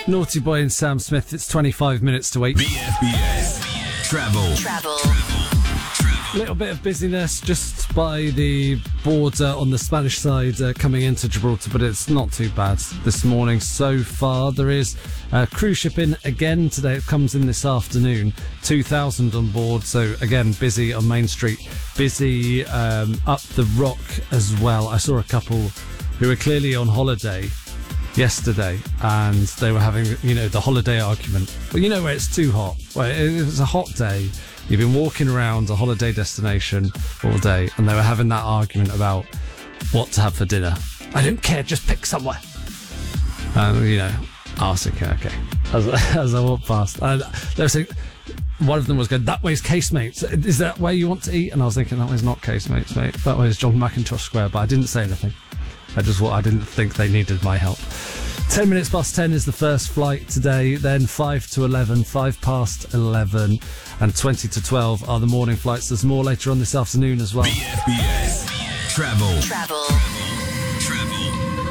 Naughty Boy and Sam Smith. It's 25 minutes to 8. BFBS Travel. A little bit of busyness just by the border on the Spanish side coming into Gibraltar, but it's not too bad this morning so far. There is a cruise ship in again today. It comes in this afternoon. 2,000 on board, so again, busy on Main Street. Busy up the Rock as well. I saw a couple who were clearly on holiday yesterday, and they were having, the holiday argument. Well, where it's too hot. Well, it was a hot day. You've been walking around a holiday destination all day, and they were having that argument about what to have for dinner. I don't care, just pick somewhere. I was thinking, okay. As I walked past, and they were saying, one of them was going, that way's Casemates. Is that where you want to eat? And I was thinking, that way's not Casemates, mate. That way's John McIntosh Square, but I didn't say anything. I didn't think they needed my help. 10 minutes past 10 is the first flight today, then 5 to 11, 5 past 11, and 20 to 12 are the morning flights. There's more later on this afternoon as well. BFBS Travel.